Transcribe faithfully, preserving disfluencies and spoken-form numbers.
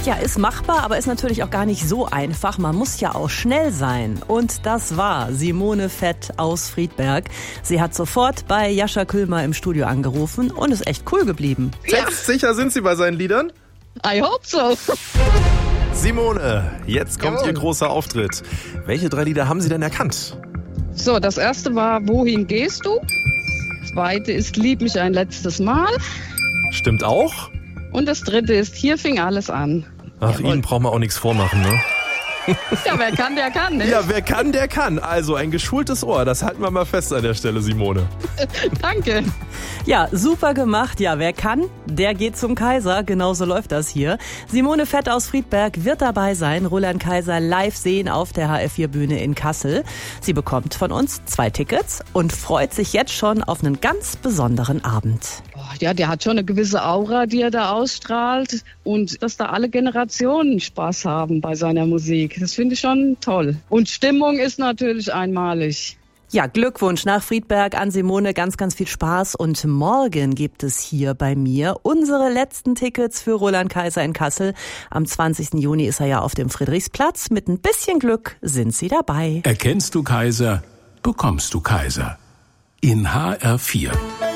Ja, ist machbar, aber ist natürlich auch gar nicht so einfach. Man muss ja auch schnell sein. Und das war Simone Fett aus Friedberg. Sie hat sofort bei Jascha Küllmer im Studio angerufen und ist echt cool geblieben. Ja. Sicher sind Sie bei seinen Liedern? I hope so. Simone, jetzt kommt Jawohl. Ihr großer Auftritt. Welche drei Lieder haben Sie denn erkannt? So, das erste war Wohin gehst du? Das zweite ist Lieb mich ein letztes Mal. Stimmt auch? Und das dritte ist Hier fing alles an. Ach, Ihnen braucht man auch nichts vormachen, ne? Ja, wer kann, der kann, ne? Ja, wer kann, der kann. Also ein geschultes Ohr, das halten wir mal fest an der Stelle, Simone. Danke. Ja, super gemacht. Ja, wer kann, der geht zum Kaiser. Genauso läuft das hier. Simone Fett aus Friedberg wird dabei sein. Roland Kaiser live sehen auf der H F vier Bühne in Kassel. Sie bekommt von uns zwei Tickets und freut sich jetzt schon auf einen ganz besonderen Abend. Ja, der hat schon eine gewisse Aura, die er da ausstrahlt. Und dass da alle Generationen Spaß haben bei seiner Musik. Das finde ich schon toll. Und Stimmung ist natürlich einmalig. Ja, Glückwunsch nach Friedberg an Simone, ganz, ganz viel Spaß. Und morgen gibt es hier bei mir unsere letzten Tickets für Roland Kaiser in Kassel. Am zwanzigsten Juni ist er ja auf dem Friedrichsplatz. Mit ein bisschen Glück sind Sie dabei. Erkennst du Kaiser, bekommst du Kaiser. In H R vier.